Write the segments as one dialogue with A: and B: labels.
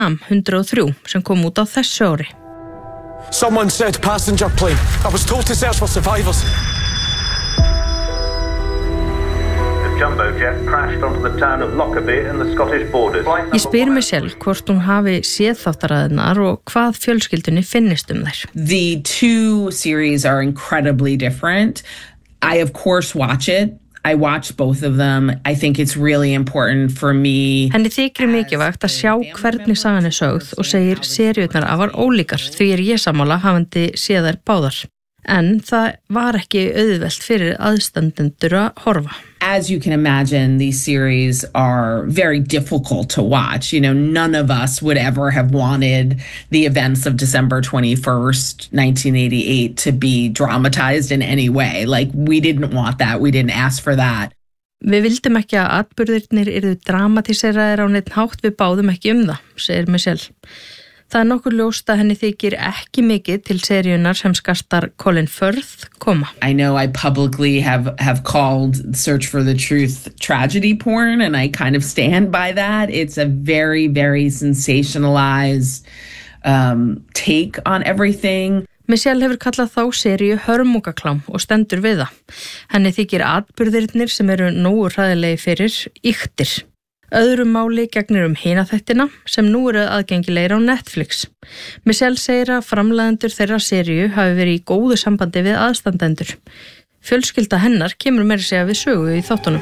A: 103 sem kom út á þessu ári.
B: Someone said passenger plane. I was told to search for survivors.
C: The jumbo jet crashed onto the town of Lockerbie in the Scottish borders.
A: Ég spyr mig sjálf hvort hún hafi séð þáttaraðirnar og hvað fjölskyldunni finnist þær.
D: The two series are incredibly different. I of course watch it. I watch both of them. I think it's really important for me.
A: Henni þykir mikilvægt að sjá hvernig sagan sögð og segir seríurnar afar ólíkar því ég sammála hafandi séð þær báðar. En það var ekki auðvelt fyrir aðstandendur að horfa.
D: As you can imagine, these series are very difficult to watch. You know, none of us would ever have wanted the events of December 21st, 1988 to be dramatized in any way. Like, we didn't want that. We didn't ask for that.
A: Við vildum ekki að atburðirnir yrðu dramatíseraðir á neitt hátt, við báðum ekki það, segir Michelle. Það nokkuð ljóst að henni þykir ekki mikið til seríunar sem skastar Colin Firth koma.
D: I know I publicly have called Search for the Truth tragedy porn, and I kind of stand by that. It's a very, very sensationalized take on everything.
A: Michelle hefur kallað þá seríu hörmungaklám og stendur við það. Henni þykir atburðirnir sem eru nógu hræðilegi fyrir ýktir. Öðru máli gegnir hina þættina sem nú eru aðgengilegir á Netflix. Michelle segir að framleiðendur þeirra seríu hafi verið í góðu sambandi við aðstandendur. Fjölskylda hennar kemur meira segja við sögu í þáttunum.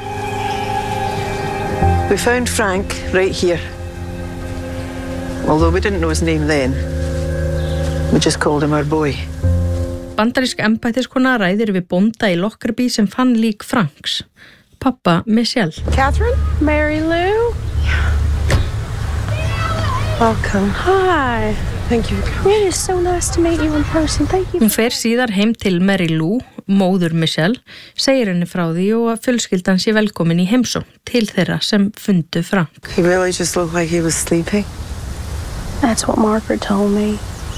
E: We found Frank right here. Although we didn't know his name then. We just called him our boy.
A: Bandarísk embættiskona ræðir við bónda í Lockerbie sem fann lík Franks. Pappa Michelle.
F: Catherine? Mary Lou?
E: Yeah. Welcome.
F: Hi.
E: Thank you.
F: It is so nice to meet you in person. Thank you.
A: Hún fer síðar heim til Mary Lou, móður Michelle, segir henni frá því og að fjölskyldan sé velkomin í heimsókn til þeirra sem fundu Frank.
E: He really just looked like he was sleeping.
F: That's what Margaret told me.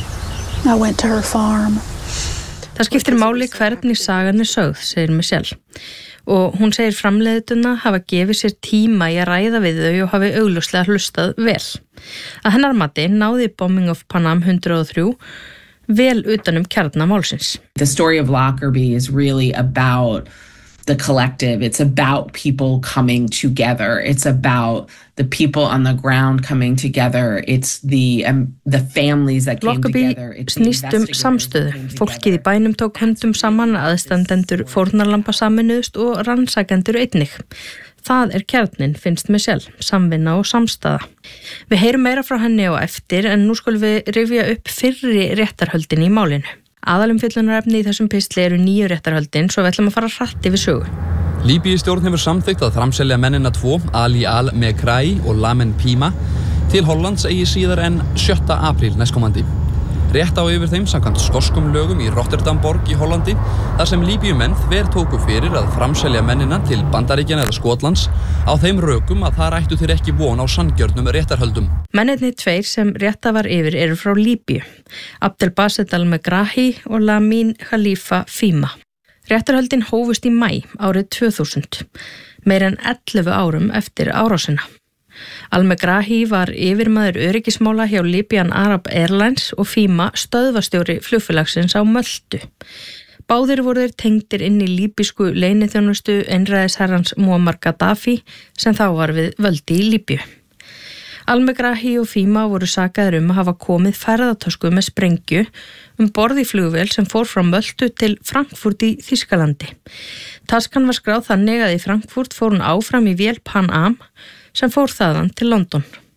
F: I went to her farm.
A: Það skiptir máli hvernig sagan sögð, segir Michelle. Og hún segir framleiðendurna hafa gefið sér tíma í að ræða við þau og hafi augljóslega hlustað vel. Að hennar mati náði Bombing of Panam 103 vel utanum kjarna málsins.
D: The story of Lockerbie is really about the collective. It's about people coming together. It's about the people on the ground coming together. It's the families that came together.
A: Lockerbie snýst samstöðu. Fólkið í bænum tók höndum saman, aðstandendur fórnarlamba saminuðust og rannsakendur einnig. Það kjarninn, finnst Michelle, samvinna og samstaða. Við heyrum meira frá henni á eftir en nú skulum við rifja upp fyrri réttarhöldin í málinu. Aðalumfjöllunarefni í þessum pistli eru 9 réttarhöldin, svo við ætlum að fara hratt yfir sögu.
G: Líbíustjórn hefur samþykkt að framselja mennina 2, Ali Al-Megrahi og Lamin Pima, til Hollands eigi síðar en 7. apríl næstkomandi. Rétt á yfir þeim samkvæmt skoskum lögum í Rotterdamborg í Hollandi, þar sem Líbíumenn tóku fyrir að framselja mennina til Bandaríkjanna eða Skotlands á þeim rökum að þar ættu þeir ekki von á sanngjörnum réttarhöldum.
A: Mennirnir 2 sem rétta var yfir eru frá Líbíu, Abdelbaset Al-Megrahi og Lamin Khalifa Fima. Réttarhöldin hófust í maí árið 2000, meira en 11 árum eftir árásina. Al-Megrahi var yfirmaður öryggismála hjá Libyan Arab Airlines og Fima stöðvastjóri flugfélagsins á Möltu. Báðir voru þeir tengdir inn í líbísku leyniþjónustu einræðisherrans Muammar Gaddafi sem þá var við völdi í Líbíu. Al-Megrahi og Fima voru sakaðir að hafa komið ferðatösku með sprengju borð í flugvél sem fór frá Möltu til Frankfurt í Þýskalandi. Taskan var skráð þannig að í Frankfurt fór hún áfram í vél Pan Am sem fór þaðan til London.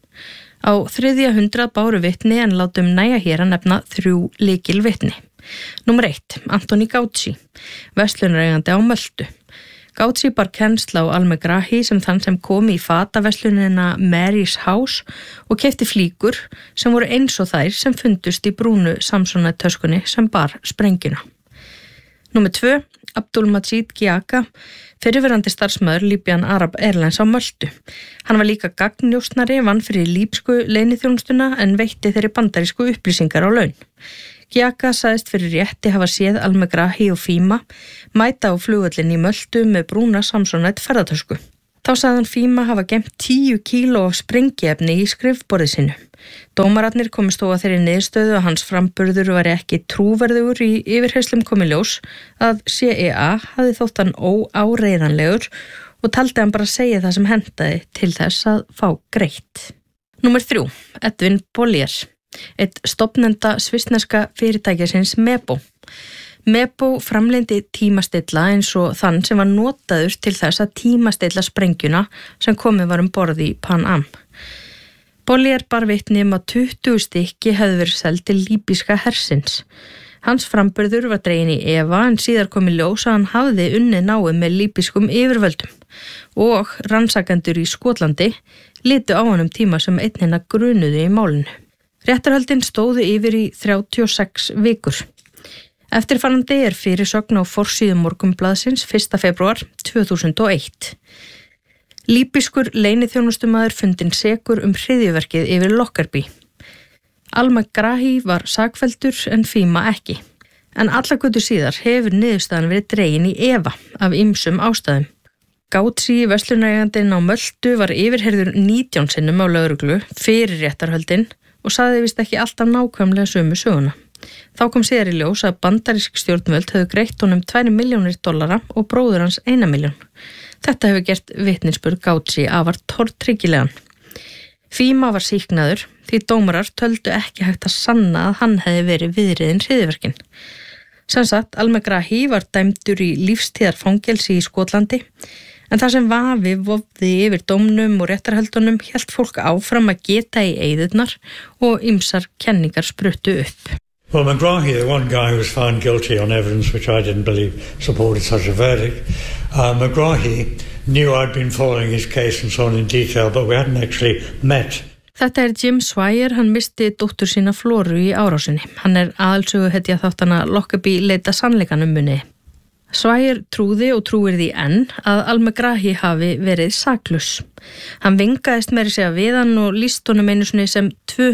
A: Á 300 báru vitni en látum nægja hér að nefna 3 lykilvitni. Númer 1, Anthony Gauci, verslunareigandi á Möltu. Gauci bar kennsl á Al-Megrahi sem þann sem kom í fataverslunina Mary's House og keypti flíkur sem voru eins og þær sem fundust í brúnu Samsonite-töskunni sem bar sprengjuna. Númer 2, Abdul-Majid Giaka, fyrrverandi starfsmaður Libyan Arab Airlines á Möltu. Hann var líka gagnnjósnari, vann fyrir líbsku leyniþjónustuna en veitti þeirri bandarísku upplýsingar á laun. Giaka sagðist fyrir rétti hafa séð Al-Megrahi og Fima mæta á flugvöllin í Möltu með brúna Samsonite ferðatösku. Þá sagði hann Fima hafa geymt 10 kíló af sprengiefni í skrifborði sinu. Dómararnir komust þó að þeirri niðurstöðu að hans framburður var ekki trúverðugur í yfirheyslum komi ljós að CEA hafði þótt hann óáreiðanlegur og taldi hann bara segja það sem hentaði til þess að fá greitt. Númer 3. Edwin Bollier, eitt stofnenda svissneska fyrirtækisins Mebo. Mebo framleindi tímastilla eins og þann sem var notaður til þess að tímastilla sprengjuna sem komið var borð í Pan Am. Bollier bar vitni að 20 stykki hefðu verið seld til líbíska hersins. Hans framburður var dregin í efa en síðar kom í ljós að hann hafði unnið náið með líbískum yfirvöldum og rannsakendur í Skotlandi litu á hann tíma sem einnina grunuðu í málinu. Réttarhöldin stóðu yfir í 36 vikur. Eftirfarandi fyrirsögn á forsíðu Morgunblaðsins 1. febrúar 2001. Líbískur leyniþjónustumaður fundinn sekur hryðjuverkið yfir Lockerbie. Al-Megrahi var sakfelldur en Fima ekki. En alla götu síðar hefur niðurstaðan verið dregin í efa af ýmsum ástæðum. Gátsí, verslunareigandinn á Möltu, var yfirheyrður 19 sinnum á lögreglu fyrir réttarhöldin og sagði vist ekki alltaf nákvæmlega sömu söguna. Þá kom síðar í ljós að bandarísk stjórnvöld höfðu greitt honum $2 milljónir og bróður hans 1 milljón. Þetta hefur gert vitnisburð Gátsí afar tortryggilegan. Fima var sýknaður því dómarar töldu ekki hægt að sanna að hann hefði verið viðriðinn hryðjuverkin. Sem sagt, Al-Megrahi var dæmdur í lífstíðarfangelsi í Skotlandi, en það sem vafi vofði yfir dómnum og réttarhöldunum hélt fólk áfram að geta í eyðurnar og ýmsar kenningar spruttu upp.
H: Well, Megrahi, the one guy who was found guilty on evidence which I didn't believe supported such a verdict, Megrahi knew I'd been following his case and so on in detail, but we hadn't actually met.
A: Þetta Jim Swire, hann misti dóttur sína Floru í árásinni. Hann aðalsöguhetja þáttana Lockerbie leita sannleikanum muni. Swire trúði og trúir því enn að Al-Megrahi hafi verið saklaus. Hann vingaðist meira segja við hann og lýst honum einu sinni sem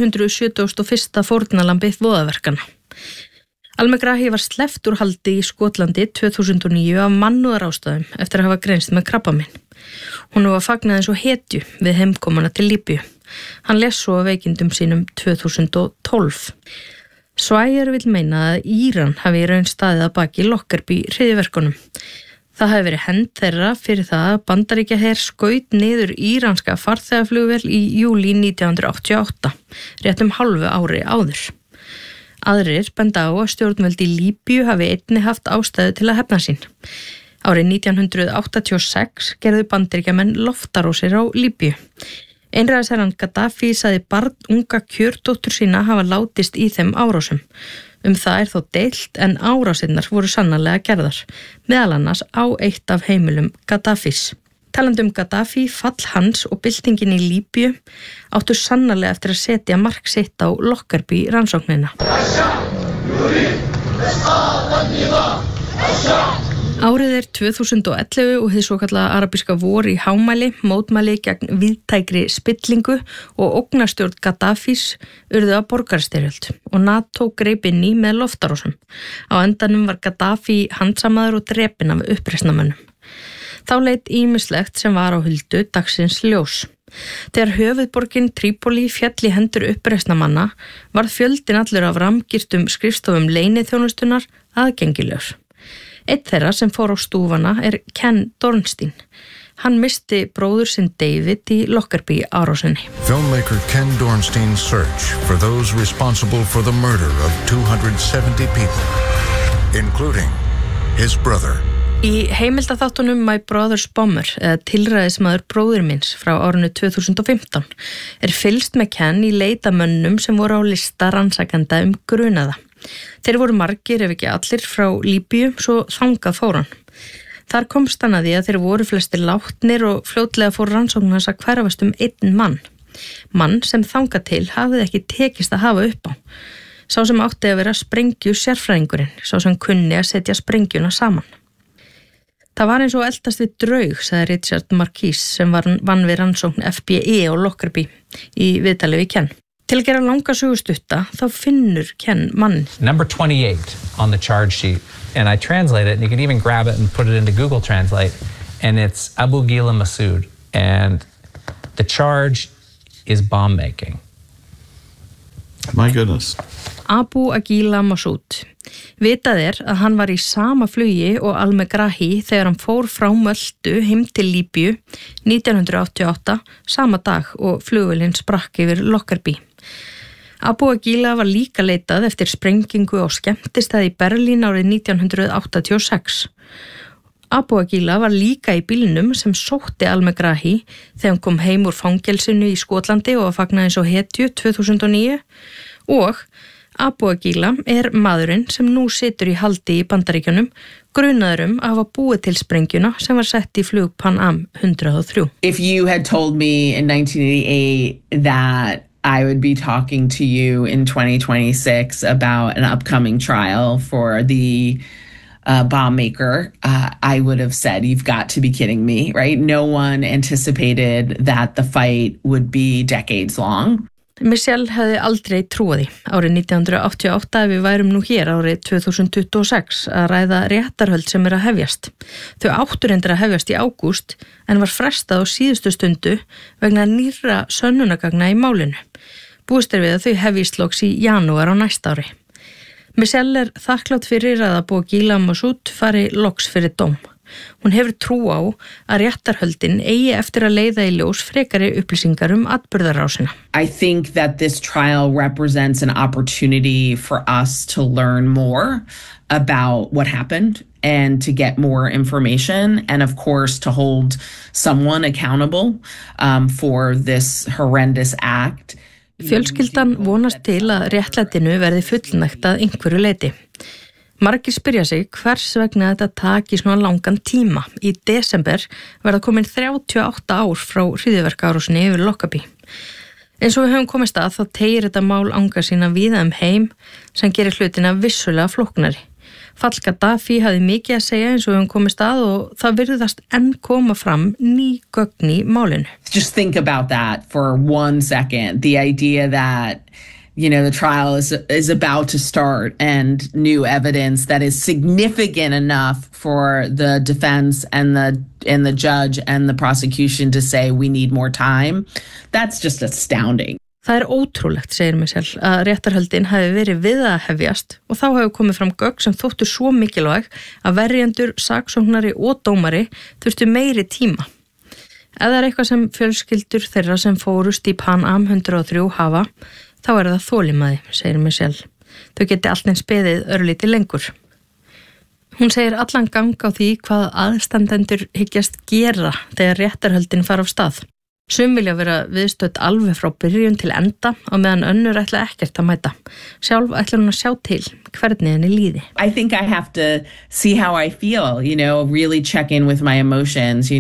A: 271. fórnarlambið voðaverkana. Al-Megrahi var sleppt úr haldi í Skotlandi 2009 af mannúðarástæðum eftir að hafa greinst með krabbamein. Hún var fagnað eins og hetju við heimkomuna til Líbíu. Hann lést svo af veikindum sínum 2012. Swire vill meina að Íran hafi í raun staðið að baki Lockerbie hryðjuverkunum. Það hafi verið hend þeirra fyrir það að Bandaríkjaher skaut niður íranska farþegaflugvél í júlí 1988, rétt hálfu ári áður. Aðrir benda á að stjórnvöld í Líbíu hafi einnig haft ástæðu til að hefna sín. Árið 1986 gerðu Bandaríkjamenn loftarósir á Líbíu. Einræðisherrann Gaddafi sagði unga kjördóttur sína hafa látist í þeim árásum. Það þó deilt en árásinnar voru sannarlega gerðar, meðal annars á eitt af heimilum Gaddafis. Talandi Gaddafi, fall hans og byltingin í Líbíu áttu sannarlega eftir að setja mark sitt á Lockerbie rannsóknina. Árið 2011 og hið svokallaða arabíska vor í hámæli, mótmæli gegn víðtækri spillingu og ógnarstjórn Gaddafis urðu að borgarastyrjöld og NATO greip inn í með loftarásum. Á endanum var Gaddafi handsamaður og drepinn af uppreisnarmönnum. Þá leit ýmislegt sem var á huldu dagsins ljós. Þegar höfuðborgin Trípoli féll í hendur uppreisnarmanna varð fjöldinn allur af ramgirtum skrifstofum leyniþjónustunnar aðgengilegur. Eitt þeirra sem fór á stúfana Ken Dornstein. Hann misti bróður sinn David í Lockerbie árásinni.
I: Filmmaker Ken Dornstein's search for those responsible for the murder of 270 people, including his brother.
A: Í heimildaþáttunum My Brother's Bomber, eða tilræðismaður bróður minns frá árinu 2015, fylgst með Ken í leitamönnum sem voru á lista rannsakenda grunaða. Þeir voru margir ef ekki allir frá Líbíu, svo þangað fór hann. Þar komst hann að því að þeir voru flestir látnir og fljótlega fór rannsókn hans að hverfast einn mann. Mann sem þangað til hafði ekki tekist að hafa upp á. Sá sem átti að vera sprengju sérfræðingurinn, sá sem kunni að setja sprengjuna saman. Það var eins og eldast við draug, sagði Richard Marquis sem vann við rannsókn FBI og Lockerbie í viðtali við Ken. Til að gera langa sögustutta, þá finnur Ken mann.
J: Number 28 on the charge sheet, and I translate it, and you can even grab it and put it into Google Translate, and it's Abu Ghila Massoud. And the charge is bomb making.
K: My goodness.
A: Abu Aguila Massoud. Vitað að hann var í sama flugi og al-Megrahi þegar hann fór frá Möltu heim til Líbíu 1988, sama dag og flugvélin sprakk yfir Lockerbie. Abu Aguila var líka leitað eftir sprengingu á skemmtistað í Berlín árið 1986. Abu Aguila var líka í bílnum sem sótti al-Megrahi þegar hann kom heim úr fangelsinu í Skotlandi og fagnaði svo hetju 2009 og Abu Aguila maðurinn sem nú situr í haldi í Bandaríkjunum grunaður að hafa búið til sprengjuna sem var sett í flug Pan Am 103.
D: If you had told me in 1988 that I would be talking to you in 2026 about an upcoming trial for the bomb maker, I would have said, you've got to be kidding me, right? No one anticipated that the fight would be decades long.
A: Michelle hefði aldrei trúið því árið 1988 ef við værum nú hér árið 2026 að ræða réttarhöld sem að hefjast. Þau áttu reyndar að hefjast í ágúst en var frestað á síðustu stundu vegna nýrra sönnunargagna í málinu. Búist við að þau hefjist loks í janúar á næsta ári. Michelle þakklátt fyrir að Abu Aguila Massoud fari loks fyrir dóm. Hún hefur trú á að réttarhöldin eigi eftir að leiða í ljós frekari upplýsingar atburðarásina.
D: I think that this trial represents an opportunity for us to learn more about what happened and to get more information and of course to hold someone accountable for this horrendous act.
A: Fjölskyldan vonast til að réttlætinu verði fullnægt að einhverju leyti. Margir spyrja sig hvers vegna þetta taki svona langan tíma. Í desember verða komin 38 ár frá hryðjuverkaárásinni yfir Lockerbie. Eins og við höfum komist að þá teygir þetta mál anga sína víða heim sem gerir hlutina vissulega flóknari. Fall Gaddafi hafði mikið að segja eins og við höfum komist að og það virðast enn koma fram ný gögn í málinu.
D: Just think about that for 1 second. The idea that the trial is about to start and new evidence that is significant enough for the defense and the judge and the prosecution to say we need more time. That's just astounding.
A: Það ótrúlegt, segir Michelle, að réttarhöldin hafi verið við að hefjast og þá hefur komið fram gögn sem þóttu svo mikilvæg að verjendur, saksóknari og dómari þurftu meiri tíma. Ef það eitthvað sem fjölskyldur þeirra sem fórust í Pan Am 103 hafa, þá það þolinmæði, segir Michelle. Þau geti allt eins beðið örlítið lengur. Hún segir allan gang á því hvað aðstandendur hyggjast gera þegar réttarhöldin fara af stað. Sum vilja vera viðstödd alveg frá byrjun til enda og meðan önnur ætla ekkert að mæta. Sjálf ætlar hún að sjá til hvernig henni líði.
D: I think I have to see how I feel, really check in with my emotions,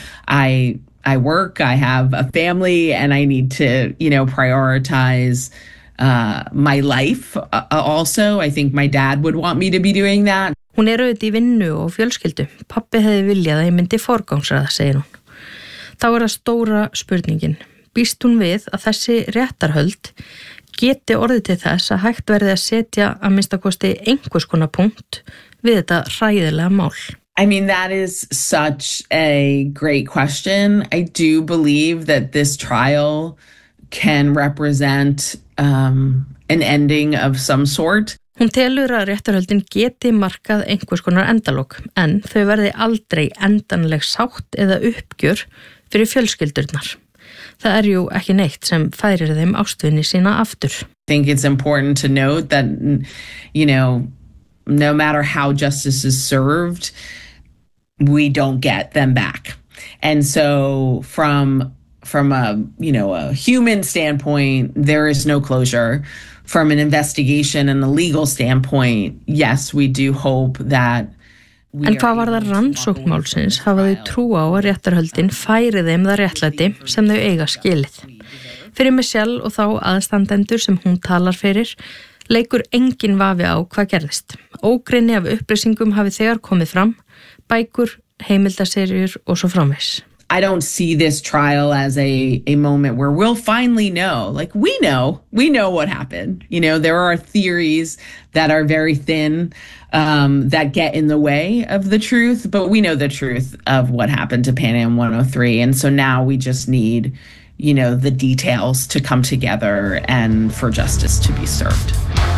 D: I work, I have a family, and I need to, prioritize my life also. I think my dad would want me to be doing that.
A: Hún auðvitað í vinnu og fjölskyldu. Pabbi hefði viljað að ég myndi forgangsraða, segir hún. Þá það stóra spurningin. Býst hún við að þessi réttarhöld geti orðið til þess að hægt verði að setja að minnsta kosti einhvers konar punkt við þetta hræðilega mál?
D: I mean, that is such a great question. I do believe that this trial can represent an ending of some sort.
A: Hún telur að réttarhöldin geti markað einhvers konar endalok, en þau verði aldrei endanleg sátt eða uppgjör fyrir fjölskyldurnar. Það jú ekki neitt sem færir þeim ástvinni sína aftur.
D: I think it's important to note that, no matter how justice is served, we don't get them back. And so from a human standpoint, there is no closure. From an investigation and a legal standpoint, yes, we do hope that
A: En hvað var það rannsóknmálsins hafa þau trú á að réttarhöldin færi þeim það réttlæti sem þau eiga skilið. Fyrir Michelle og þá aðstandendur sem hún talar fyrir, leikur engin vafi á hvað gerðist. Ógrynni af upplýsingum hafi þegar komið fram, bækur, heimildaserjur og svo framvegis.
D: I don't see this trial as a moment where we'll finally know. Like, we know what happened. There are theories that are very thin that get in the way of the truth, but we know the truth of what happened to Pan Am 103. And so now we just need, the details to come together and for justice to be served.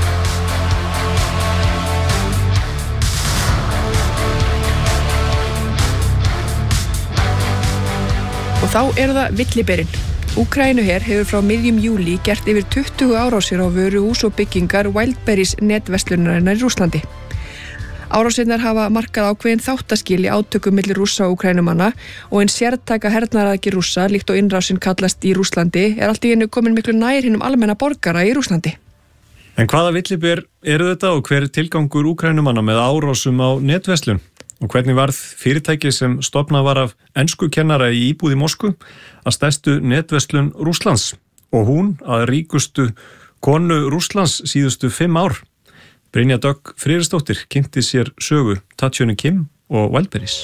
L: Og þá það villiberinn. Úkraínuher hefur frá miðjum júlí gert yfir 20 árásir á vöruhús og byggingar Wildberries netverslunarinnar í Rússlandi. Árásirnar hafa markað ákveðin þáttaskil í átökum milli Rússa og Úkraínumanna og ein sértæka hernaðaraðgerð Rússa, líkt og innrásin kallast í Rússlandi, allt í einu komin miklu nær hinum almenna borgara í Rússlandi.
M: En hvaða villiber þetta og hver tilgangur Úkraínumanna með árásum á netverslun? Og hvernig varð fyrirtæki sem stofnað var af enskukennara í íbúð í Moskvu að stærstu netverslun Rússlands og hún að ríkustu konu Rússlands síðustu 5 ár. Brynja Dögg Friðriksdóttir kynnti sér sögu Tatjana Kim og Wildberries.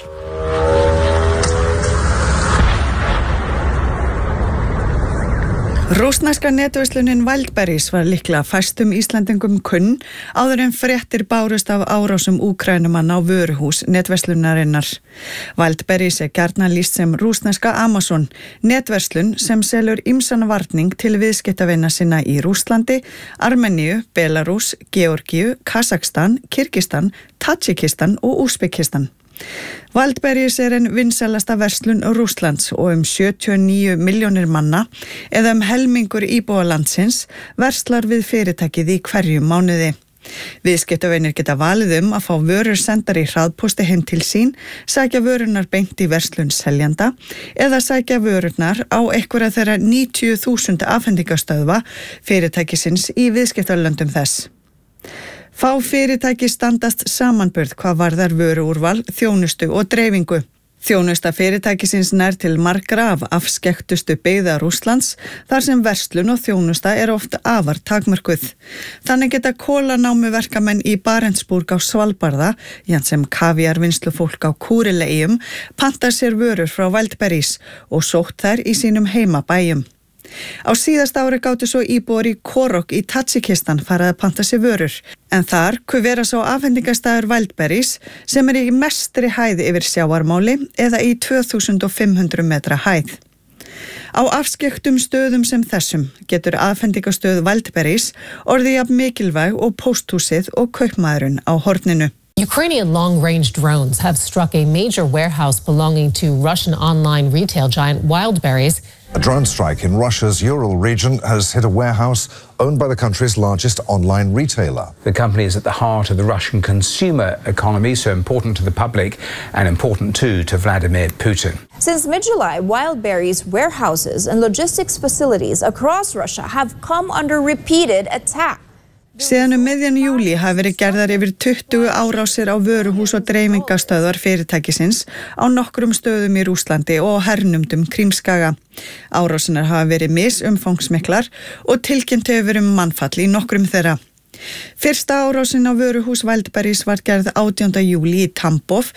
N: Rússneska netverslunin Wildberries var líklega fæstum Íslendingum kunn áður en fréttir bárust af árásum Úkraínumanna á vöruhús netverslunarinnar. Wildberries gjarnan lýst sem rússneska Amazon, netverslun sem selur ýmsan varning til viðskiptavina sinna í Rússlandi, Armeníu, Belarús, Georgíu, Kazakstan, Kirgistan, Tadjikistan og Úsbekistan. Wildberries en vinsælasta verslun Rússlands og 79 milljónir manna eða helmingur íbúa landsins verslar við fyrirtækið í hverjum mánuði. Viðskiptavinir geta valið að fá vörur sendar í hraðpósti heim til sín, sækja vörunar beint í verslun seljanda eða sækja vörurnar á einhverja þeirra 90.000 afhendingastöðva fyrirtækisins í viðskiptalöndum þess. Fá fyrirtæki standast samanburð hvað varðar vöruúrval, þjónustu og dreifingu. Þjónusta fyrirtækisins nær til margra af afskekktustu byggða Rússlands, þar sem verslun og þjónusta oft afar takmörkuð. Þannig geta kólanámuverkamenn í Barentsburg á Svalbarða, jafnt sem kavíarvinnslufólk á Kúrileyjum, panta sér vörur frá Wildberries og sótt þær í sínum heimabæjum. Á síðasta ári gátu svo íbúar í Korok í Tadjikistan farið að panta sér vörur, en þar vera svo afhendingastæður Wildberries sem í mestri hæð yfir sjávarmáli eða í 2500 metra hæð. Á afskekktum stöðum sem þessum getur afhendingastöð Wildberries orðið jafn mikilvæg og pósthúsið og kaupmaðurinn á horninu.
O: Ukrainian long-range drones have struck a major warehouse belonging to Russian online retail giant Wildberries.
P: A drone strike in Russia's Ural region has hit a warehouse owned by the country's largest online retailer.
Q: The company is at the heart of the Russian consumer economy, so important to the public and important too to Vladimir Putin.
R: Since mid-July, Wildberries warehouses and logistics facilities across Russia have come under repeated attack.
N: Síðan miðjan júlí hafa verið gerðar yfir 20 árásir á vöruhús og dreifingastöðvar fyrirtækisins á nokkrum stöðum í Rússlandi og hernumdum Krímskaga. Árásinar hafa verið misumfangsmiklar og tilkynnt hefur verið mannfall í nokkrum þeirra. Fyrsta árásin á vöruhús Wildberries var gerð 18. júlí í Tambov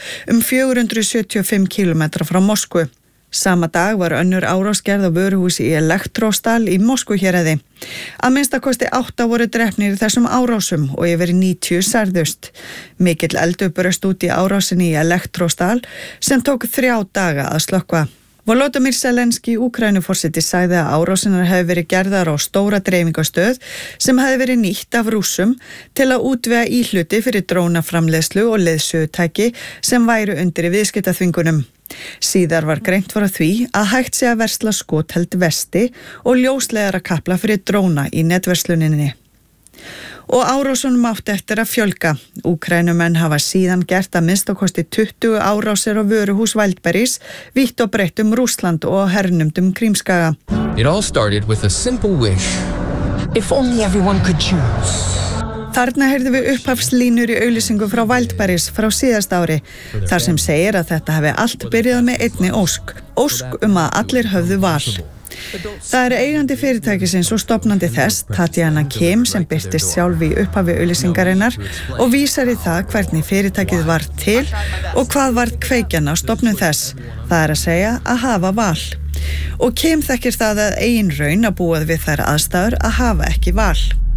N: 475 km frá Moskvu. Sama dag var önnur árás gerð á vöruhúsi í Elektrostal í Moskvuhéraði. Að minnstakosti 8 voru drepnir í þessum árásum og yfir 90 særðust. Mikill eldur braust út í árásinni í Elektrostal sem tók 3 daga að slökkva. Volodymyr Zelenský, Úkraínuforseti, sagði að árásinar hefði verið gerðar á stóra dreifingastöð sem hefði verið nýtt af Rússum til að útvega íhluti fyrir drónaframleiðslu og leiðsögutæki sem væru undir í viðskiptaþvingunum. Síðar var greint frá því að hægt sé að versla skotheld vesti og ljósleiðara kapla fyrir dróna í netversluninni. Og árásunum átti eftir að fjölga. Úkraínumenn hafa síðan gert að minnstakosti 20 árásir á vöruhús Wildberries vítt og breytt Rússland og hernumdum Krímskaga.
S: It all started with a simple wish. If only everyone could choose.
N: Þarna heyrðum við upphafslínur í auglýsingu frá Wildberries frá síðasta ári, þar sem segir að þetta hafi allt byrjað með einni ósk að allir höfðu val. Það eigandi fyrirtækisins og stofnandi þess, Tatiana Kim, sem birtist sjálf í upphafi auglýsingarinnar og vísar í það hvernig fyrirtækið var til og hvað var kveikjan á stofnun þess. Það að segja að hafa val. Og Kim þekkir það að eigin raun að búa við þær aðstæður að hafa ekki val.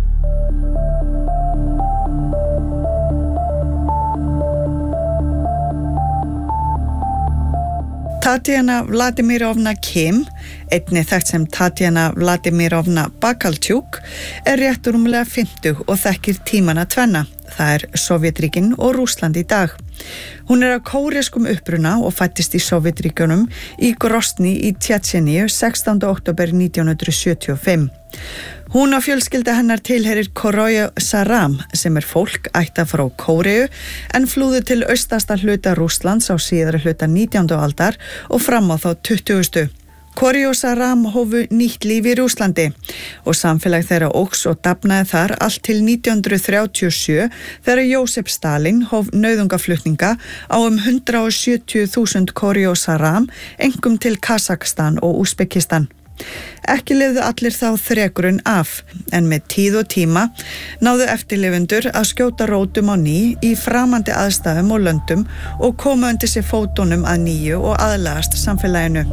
N: Tatiana Vladimirovna Kim, einnig þekkt sem Tatiana Vladimirovna Bakaltjuk, rétt rúmlega 50 og þekkir tímana tvenna. Það Sovétríkin og Rússland í dag. Hún af kóreskum uppruna og fættist í Sovétríkjunum í Grozny í Tjetjeníu 16. október 1975. Hún og fjölskylda hennar tilheyrir Koroye Saram, sem fólk ættað frá Kóreu en flúðu til austasta hluta Rússlands á síðari hluta 19. aldar og fram á þá 20. Koroye Saram hófu nýtt líf í Rússlandi og samfélag þeirra óx og dafnaði þar allt til 1937 þegar Jósef Stalin hóf nauðungaflutninga á 170.000 Koroye Saram, einkum til Kazakstan og Úsbekistan. Ekki lifðu allir þá þrekurinn af, en með tíð og tíma náðu eftirlifendur að skjóta rótum á ný í framandi aðstæðum og löndum og koma undir sér fótunum að nýju og aðlagast samfélaginu.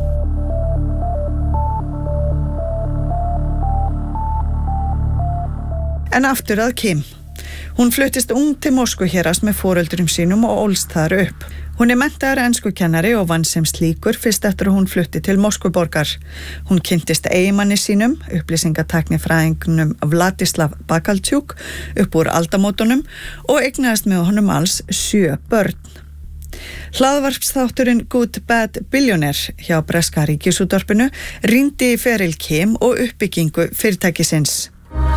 N: En aftur að Kim. Hún fluttist ung til Moskvu hérast með foreldrum sínum og ólst þar upp. Hún menntaður enskukennari og vann sem slíkur fyrst eftir að hún flutti til Moskvuborgar. Hún kynntist eiginmanni sínum, upplýsingatæknifræðingnum Vladislav Bakaltjuk, upp úr aldamótunum og eignaðist með honum alls 7 börn. Hlaðvarpsþátturinn Good Bad Billionaire hjá breska ríkisútvarpinu rýndi í feril Kim og uppbyggingu fyrirtækisins.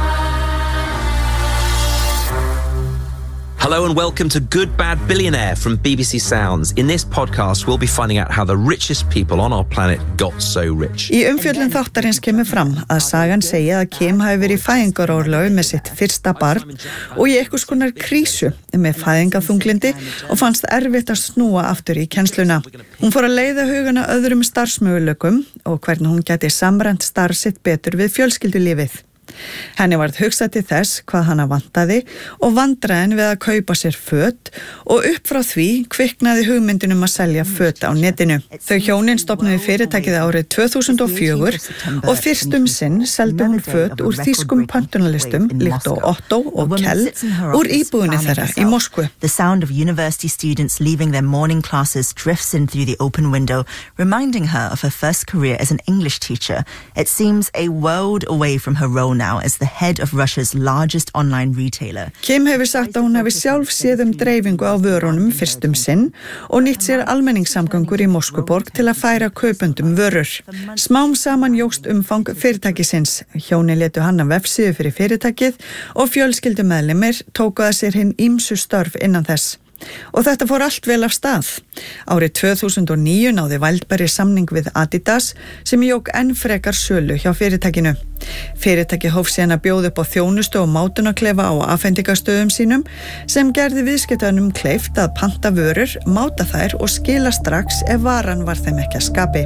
T: Hello and welcome to Good Bad Billionaire from BBC Sounds. In this podcast, we'll be finding out how the richest people on our planet got so rich.
N: Í umfjöllun þáttarins kemur fram að sagan segja að Kim hafi verið í fæðingarorlofi með sitt fyrsta barn og í einhvers konar krísu með fæðingaþunglindi og fannst erfitt að snúa aftur í kennsluna. Hún fór að leiða hugana öðrum starfsmöguleikum og hvernig hún gæti samræmt starf sitt betur við fjölskyldulífið. Henni varð hugsað til þess hvað hana vantaði og vandræðin við að kaupa sér föt og upp frá því kviknaði hugmyndin að selja föt á netinu. Þau hjónin stofnuðu fyrirtækið árið 2004 og fyrst sinn seldi hún föt úr þýskum pöntunarlistum líkt og Otto og Kell úr íbúðinni þeirra í Moskvu.
U: The sound of university students leaving their morning classes drifts in through the open window, reminding her of her first career as an English teacher. It seems a world away from her role now as the head of Russia's largest online retailer.
N: Kim hefur sagt að hún hefur sjálf séð dreifingu á vörunum fyrst sinn og nýtt sér almenningssamgöngur í Moskvuborg til að færa kaupendum vörur. Smám saman jókst umfang fyrirtækisins. Hjónin létu hanna vefsíðu fyrir fyrirtækið og fjölskyldumeðlimir tóku að sér hinn ýmsu störf innan þess. Og þetta fór allt vel af stað. Árið 2009 náði Wildberry samning við Adidas sem jók enn frekar sölu hjá fyrirtækinu. Fyrirtæki hóf síðan að bjóða upp á þjónustu og mátunarklefa á afhendingastöðum sínum sem gerði viðskiptaunum kleift að panta vörur, máta þær og skila strax ef varan var þeim ekki að skapi.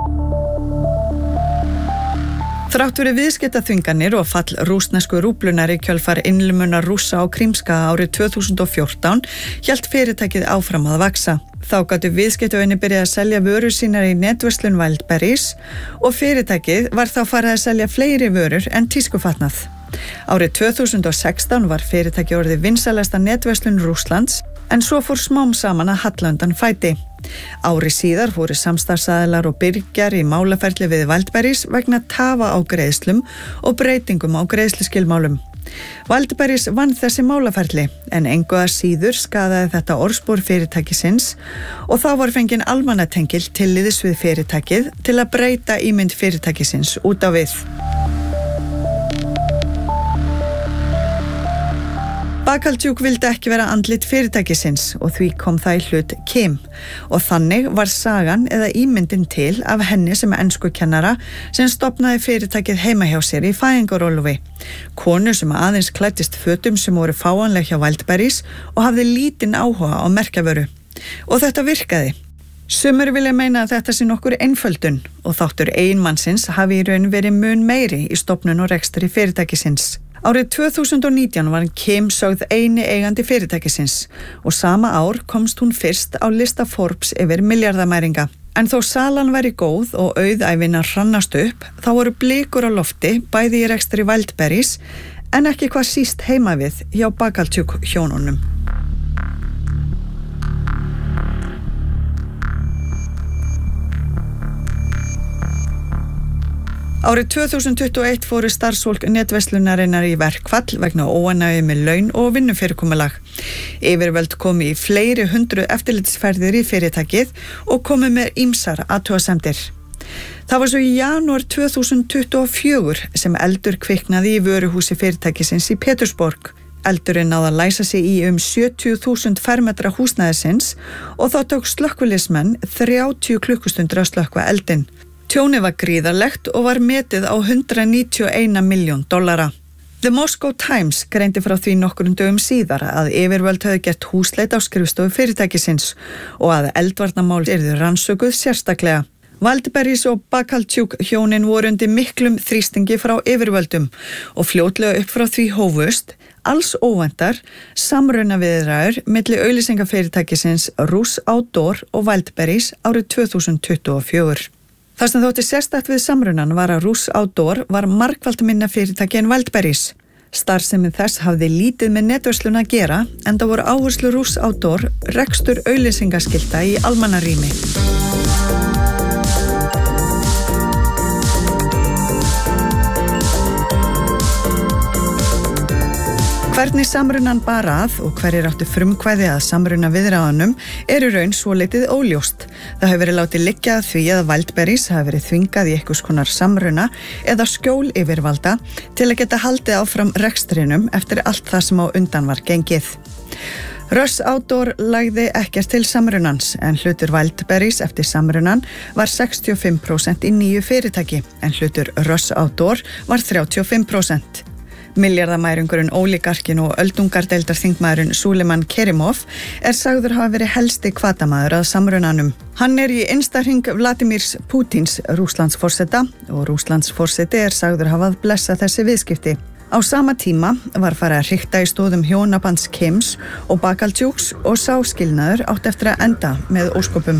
N: Þrátt fyrir viðskiptaþvinganir og fall rússnesku rúblunar í kjölfar innlimunar Rússa á Krímskaga árið 2014 hélt fyrirtækið áfram að vaxa. Þá gátu viðskiptavinir byrjað að selja vörur sínar í netverslun Wildberries og fyrirtækið var þá farið að selja fleiri vörur en tískufatnað. Árið 2016 var fyrirtækið orðið vinsælasta netverslun Rússlands en svo fór smám saman að halla undan fæti. Ári síðar fóru samstarfsaðilar og byrgjar í málaferli við Wildberries vegna tafa á greiðslum og breytingum á greiðsluskilmálum. Wildberries vann þessi málaferli en engu að síður skaðaði þetta orðspor fyrirtækisins og þá var fengin almannatengil til liðs við fyrirtækið til að breyta ímynd fyrirtækisins út á við. Bakaltjuk vildi ekki vera andlit fyrirtækisins og því kom það í hlut Kim og þannig var sagan eða ímyndin til af henni sem enskukennara sem stofnaði fyrirtækið heima hjá sér í fæðingarorlofi. Konu sem aðeins klæddist fötum sem voru fáanleg hjá Wildberries og hafði lítinn áhuga á merkjavöru. Og þetta virkaði. Sumir vilja meina að þetta sé nokkur einföldun og þáttur eiginmannsins hafi í raun verið mun meiri í stofnun og rekstri fyrirtækisins. Árið 2019 var Kim sögð eini eigandi fyrirtækisins og sama ár komst hún fyrst á lista Forbes yfir milliardamæringa. En þó salan væri góð og auðæfina hrannast upp, þá voru blikur á lofti bæði í rekstri Wildberries en ekki hvað síst heima við hjá Bagalchuk hjónunum. Árið 2021 fóru starfsfólk netverslunarinnar í verkfall vegna óánægju með laun og vinnufyrirkomulag. Yfirvöld komu í fleiri 100 eftirlitsferðir í fyrirtækið og komu með ýmsar athugasemdir. Það var svo í janúar 2024 sem eldur kviknaði í vöruhúsi fyrirtækisins í Petersborg. Eldurinn náði að læsa sig í 70.000 fermetra húsnæðisins og þá tók slökkvilismenn 30 klukkustundir að slökkva eldinn. Tjónið var gríðarlegt og var metið á $191 milljón. The Moscow Times greindi frá því nokkrum dögum síðar að yfirvöld höfðu gert húsleit á skrifstofu fyrirtækisins og að eldvarnamál yrðu rannsökuð sérstaklega. Wildberries og Bagalchuk hjónin voru undir miklum þrýstingi frá yfirvöldum og fljótlega upp frá því hófust, alls óvæntar, samrunaviðræður milli auglýsingafyrirtækisins Rus Outdoor og Wildberries árið 2024. Það sem þótti sérstakt við samrunan var að Rus Outdoor var margfalt minna fyrirtæki en Wildberries. Starfsemi þess hafði lítið með netverslun að gera en það voru áherslu Rus Outdoor rekstur auglýsingaskilta í almannarými. Hvernig samrunan bar að og hverjir áttu frumkvæði að samruna viðræðunum í raun svolítið óljóst. Það hefur verið látið liggja að því að Wildberries hafi verið þvingað í einhvers konar samruna eða skjól yfirvalda til að geta haldið áfram rekstrinum eftir allt það sem á undan var gengið. Rus Outdoor lagði ekkert til samrunans en hlutur Wildberries eftir samrunan var 65% í nýju fyrirtæki en hlutur Rus Outdoor var 35%. Milliardamærungurinn ólígarkin og öldungardeildarþingmaðurinn Suleiman Kerimov sagður hafa verið helsti hvatamaður að samrunanum. Hann í innsta hring Vladimirs Pútins Rússlandsforseta og Rússlandsforseti sagður hafa að blessa þessi viðskipti. Á sama tíma var farið að hrikta í stóðum hjónabands Kims og Bagalchuks og sá skilnaður átt eftir að enda með ósköpum.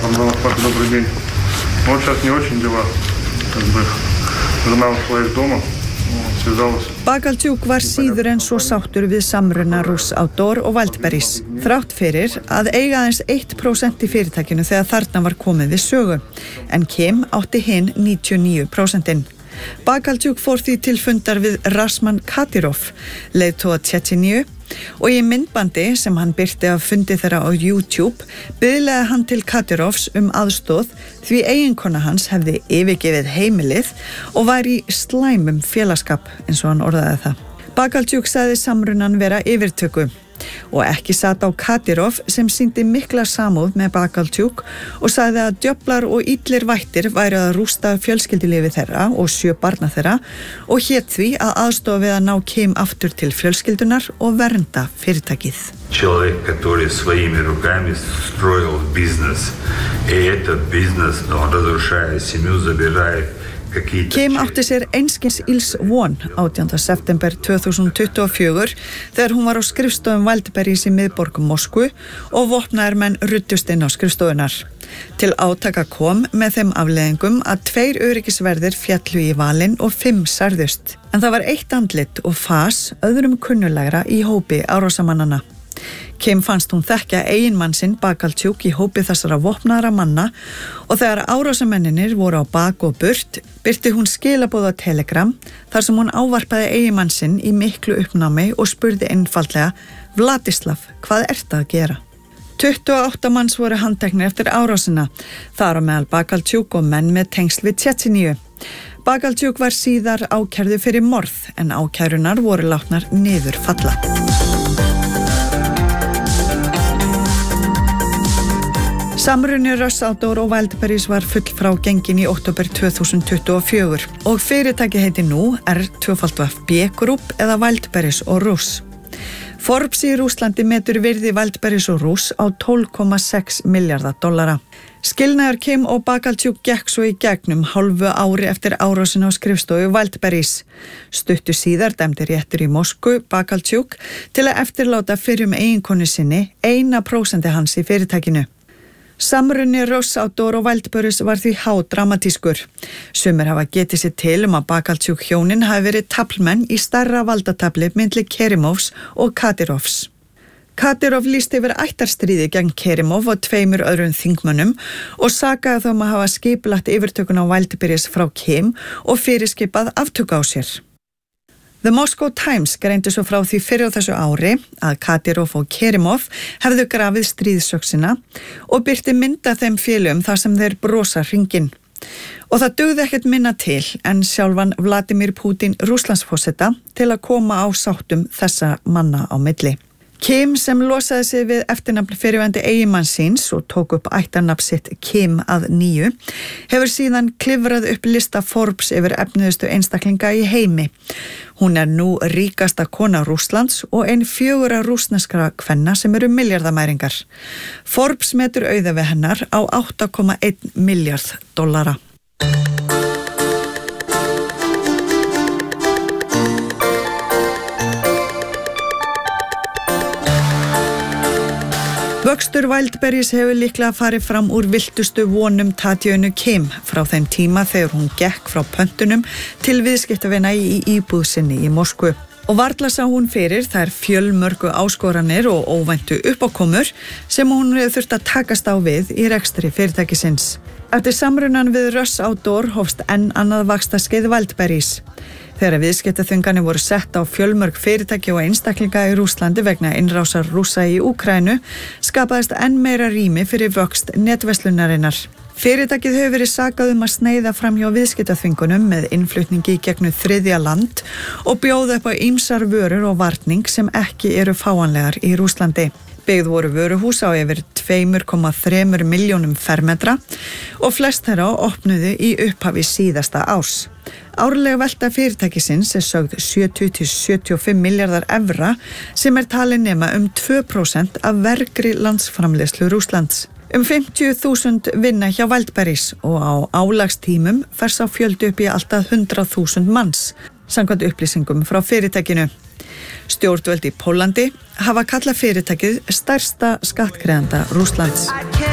N: Bagalchuk var síður en svo sáttur við samruna Rus Outdoor og Wildberries, þrátt fyrir að eiga aðeins 1% í fyrirtækinu þegar þarna var komið við sögu, en Kim átti hinn 99%. Bagalchuk fór því til fundar við Rasman Kadyrov, leiðtoga Tsjetsjeníu, og í myndbandi sem hann birti af fundi þeirra á YouTube biðlaði hann til Kadyrovs aðstoð því eiginkona hans hefði yfirgefið heimilið og var í slæmum félagsskap eins og hann orðaði það. Bagalchuk sagði samrunan vera yfirtöku og ekki sat á Kadyrov sem sýndi mikla samúð með Bagalchuk og sagði að djöflar og illir vættir væru að rústa fjölskyldulífi þeirra og 7 barna þeirra og hét því að aðstofa við að ná Kim aftur til fjölskyldunar og vernda fyrirtækið.
B: Человек, который своими руками строил бизнес, и этот бизнес, он разрушая семью, забирает.
N: Kim átti sér einskins ills von 18. september 2024 þegar hún var á skrifstofum Wildberries í miðborg Moskvu og vopnaðir menn ruddust inn á skrifstofunar. Til átaka kom með þeim afleiðingum að 2 öryggisverðir fjallu í valinn og 5 særðust. En það var eitt andlit og fas öðrum kunnulegra í hópi árásamannana. Kim fannst hún þekkja eiginmann sinn Bagalchuk í hópi þessara vopnaðra manna og þegar árásamenninir voru á bak og burt birti hún skilaboð á Telegram þar sem hún ávarpaði eiginmann sinn í miklu uppnámi og spurði einfaldlega: Vladislav, hvað ertu að gera? 28 manns voru handteknir eftir árásina, þar á meðal Bagalchuk og menn með tengsl við Tsjetsjeníu. Bagalchuk var síðar ákærðu fyrir morð en ákærunar voru látnar niður falla. Samruni Rus Outdoor og Wildberries var fullfrágengin í október 2024 og fyrirtæki heiti nú R2FB Group eða Wildberries og Rus. Forbes í Rússlandi metur virði Wildberries og Rúss á $12,6 milljarða. Skilnaður Kim og Bakalchuk gekk svo í gegnum hálfu ári eftir árásin á skrifstofu Wildberries. Stuttu síðar dæmdi réttur í Moskvu Bakalchuk til að eftirláta fyrrum eiginkonu sinni 1% hans í fyrirtækinu. Samrunni Ross Outdoor og Wildberries var því hádramatískur. Sumir hafa getið sér til að Bakalchuk hjónin hafi verið taflmenn í stærra valdatafli milli Kerimovs og Kadyrovs. Kadyrov lýsti yfir ættarstríði gegn Kerimov og 2 öðrum þingmönnum og sakaði þá að hafa skipulagt yfirtökun á Wildberries frá Kim og fyrirskipað aftöku á sér. The Moscow Times greindi svo frá því fyrr á þessu ári að Kadyrov og Kerimov hefðu grafið stríðsöksina og birti mynda þeim félögum þar sem þeir brosa hringinn. Og það dugði ekkert minna til en sjálfan Vladimir Putin Rússlandsforseta til að koma á sáttum þessa manna á milli. Kim sem losaði sig við eftirnafn fyrrverandi eiginmanns síns og tók upp ættarnafn sitt Kim að nýju, hefur síðan klifrað upp lista Forbes yfir efnuðustu einstaklinga í heimi. Hún nú ríkasta kona Rússlands og ein 4 rússneskra kvenna sem eru milljarðamæringar. Forbes metur auða við hennar á $8,1 milljarð. Vöxtur Wildberries hefur líklega farið fram úr viltustu vonum Tatjönu Kim frá þeim tíma þegar hún gekk frá pöntunum til viðskiptavina í íbúð sinni í Moskvu. Og varla sá hún fyrir þær fjölmörgu áskoranir og óvæntu uppákomur sem hún hefur þurft að takast á við í rekstri fyrirtækisins. Eftir samrunan við Ross Outdoor hófst enn annað vaxtarskeið Wildberries. Þegar viðskiptaþvinganir voru sett á fjölmörg fyrirtæki og einstaklinga í Rússlandi vegna innrásar Rússa í Úkraínu, skapaðist enn meira rými fyrir vöxt netverslunarinnar. Fyrirtækið hefur verið sakað að sneiða fram hjá viðskiptaþvingunum með innflutningi í gegnum þriðja land og bjóða upp á ýmsar vörur og varning sem ekki eru fáanlegar í Rússlandi. Byggð voru vöruhús á yfir 2,3 milljónum fermetra og flest þeirra opnuðu í upphafi síðasta árs. Árlega velta fyrirtækisins sögð 70-75 milljarðar evra sem talin nema 2% af vergri landsframleiðslu Rússlands. 50.000 vinna hjá Wildberries og á álagstímum fer sá fjöldi upp í alltaf 100.000 manns, samkvæmt upplýsingum frá fyrirtækinu. Stjórnvöld í Pólandi hafa kallað fyrirtækið stærsta skattgreiðanda Rússlands.